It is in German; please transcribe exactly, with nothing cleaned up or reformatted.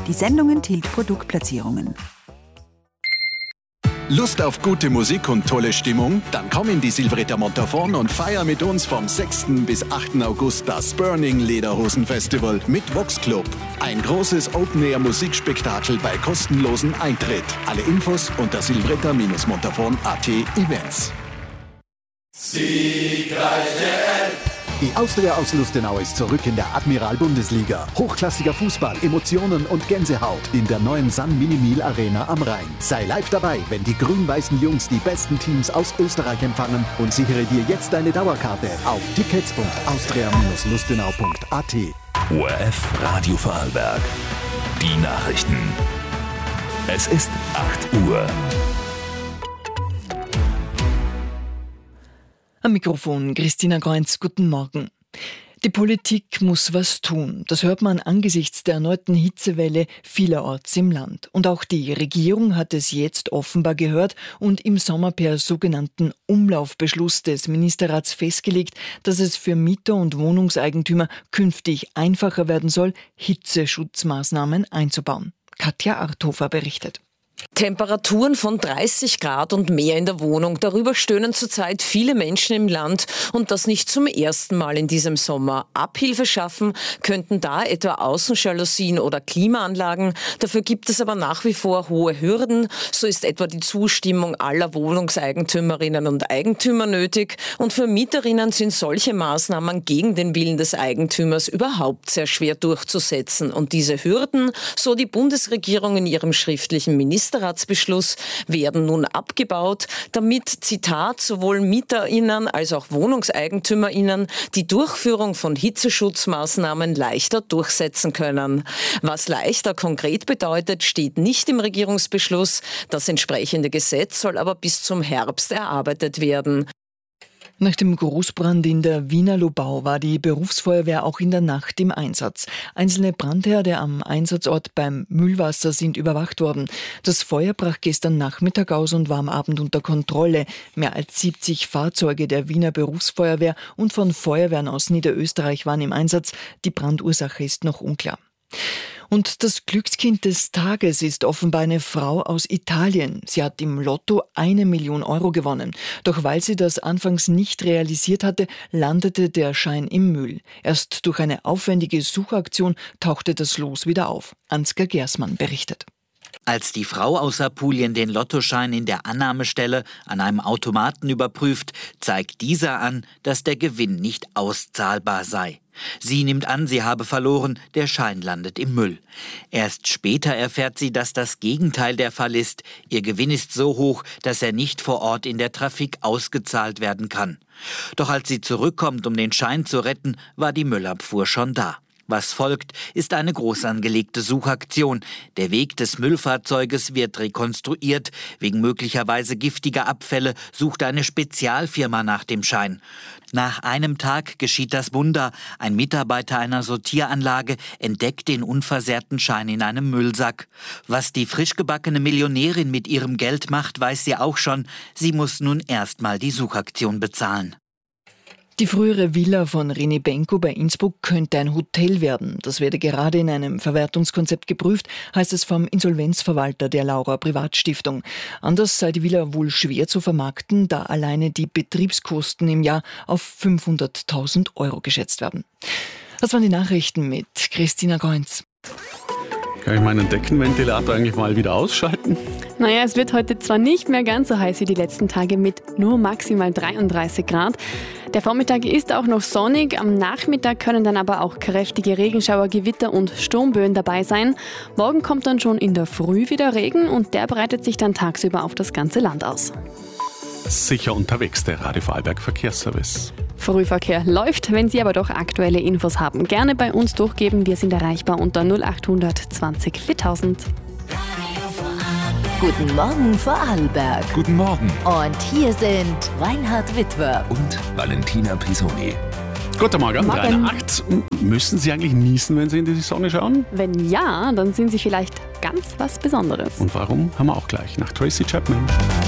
Die Sendung enthält Produktplatzierungen. Lust auf gute Musik und tolle Stimmung? Dann komm in die Silvretta Montafon und feier mit uns vom sechsten bis achten August das Burning Lederhosen Festival mit Vox Club. Ein großes Open-Air-Musikspektakel bei kostenlosem Eintritt. Alle Infos unter silvretta montafon punkt at Events. Siegreiche Elf! Die Austria aus Lustenau ist zurück in der Admiral-Bundesliga. Hochklassiger Fußball, Emotionen und Gänsehaut in der neuen Sun Minimil Arena am Rhein. Sei live dabei, wenn die grün-weißen Jungs die besten Teams aus Österreich empfangen und sichere dir jetzt deine Dauerkarte auf tickets punkt austria Bindestrich lustenau punkt at. O R F Radio Vorarlberg. Die Nachrichten. Es ist acht Uhr. Am Mikrofon Christina Kreunz, guten Morgen. Die Politik muss was tun. Das hört man angesichts der erneuten Hitzewelle vielerorts im Land. Und auch die Regierung hat es jetzt offenbar gehört und im Sommer per sogenannten Umlaufbeschluss des Ministerrats festgelegt, dass es für Mieter und Wohnungseigentümer künftig einfacher werden soll, Hitzeschutzmaßnahmen einzubauen. Katja Arthofer berichtet. Temperaturen von dreißig Grad und mehr in der Wohnung. Darüber stöhnen zurzeit viele Menschen im Land und das nicht zum ersten Mal in diesem Sommer. Abhilfe schaffen könnten da etwa Außenjalousien oder Klimaanlagen. Dafür gibt es aber nach wie vor hohe Hürden. So ist etwa die Zustimmung aller Wohnungseigentümerinnen und Eigentümer nötig. Und für Mieterinnen sind solche Maßnahmen gegen den Willen des Eigentümers überhaupt sehr schwer durchzusetzen. Und diese Hürden, so die Bundesregierung in ihrem schriftlichen Ministerrat, Ministerratsbeschluss, werden nun abgebaut, damit, Zitat, sowohl MieterInnen als auch WohnungseigentümerInnen die Durchführung von Hitzeschutzmaßnahmen leichter durchsetzen können. Was leichter konkret bedeutet, steht nicht im Regierungsbeschluss. Das entsprechende Gesetz soll aber bis zum Herbst erarbeitet werden. Nach dem Großbrand in der Wiener Lobau war die Berufsfeuerwehr auch in der Nacht im Einsatz. Einzelne Brandherde am Einsatzort beim Mühlwasser sind überwacht worden. Das Feuer brach gestern Nachmittag aus und war am Abend unter Kontrolle. Mehr als siebzig Fahrzeuge der Wiener Berufsfeuerwehr und von Feuerwehren aus Niederösterreich waren im Einsatz. Die Brandursache ist noch unklar. Und das Glückskind des Tages ist offenbar eine Frau aus Italien. Sie hat im Lotto eine Million Euro gewonnen. Doch weil sie das anfangs nicht realisiert hatte, landete der Schein im Müll. Erst durch eine aufwendige Suchaktion tauchte das Los wieder auf. Ansgar Gersmann berichtet. Als die Frau aus Apulien den Lottoschein in der Annahmestelle an einem Automaten überprüft, zeigt dieser an, dass der Gewinn nicht auszahlbar sei. Sie nimmt an, sie habe verloren, der Schein landet im Müll. Erst später erfährt sie, dass das Gegenteil der Fall ist. Ihr Gewinn ist so hoch, dass er nicht vor Ort in der Trafik ausgezahlt werden kann. Doch als sie zurückkommt, um den Schein zu retten, war die Müllabfuhr schon da. Was folgt, ist eine groß angelegte Suchaktion. Der Weg des Müllfahrzeuges wird rekonstruiert. Wegen möglicherweise giftiger Abfälle sucht eine Spezialfirma nach dem Schein. Nach einem Tag geschieht das Wunder. Ein Mitarbeiter einer Sortieranlage entdeckt den unversehrten Schein in einem Müllsack. Was die frischgebackene Millionärin mit ihrem Geld macht, weiß sie auch schon. Sie muss nun erstmal die Suchaktion bezahlen. Die frühere Villa von René Benko bei Innsbruck könnte ein Hotel werden. Das werde gerade in einem Verwertungskonzept geprüft, heißt es vom Insolvenzverwalter der Laura Privatstiftung. Anders sei die Villa wohl schwer zu vermarkten, da alleine die Betriebskosten im Jahr auf fünfhunderttausend Euro geschätzt werden. Das waren die Nachrichten mit Christina Kreunz. Kann ich meinen Deckenventilator eigentlich mal wieder ausschalten? Naja, es wird heute zwar nicht mehr ganz so heiß wie die letzten Tage mit nur maximal dreiunddreißig Grad. Der Vormittag ist auch noch sonnig, am Nachmittag können dann aber auch kräftige Regenschauer, Gewitter und Sturmböen dabei sein. Morgen kommt dann schon in der Früh wieder Regen und der breitet sich dann tagsüber auf das ganze Land aus. Sicher unterwegs, der Radio Vorarlberg Verkehrsservice. Frühverkehr läuft, wenn Sie aber doch aktuelle Infos haben, gerne bei uns durchgeben. Wir sind erreichbar unter null acht zwanzig viertausend. Guten Morgen Vorarlberg. Guten Morgen. Und hier sind Reinhard Witwer und Valentina Pisoni. Guten Morgen, Morgen. drei nach acht. Müssen Sie eigentlich niesen, wenn Sie in die Sonne schauen? Wenn ja, dann sind Sie vielleicht ganz was Besonderes. Und warum? Haben wir auch gleich nach Tracy Chapman.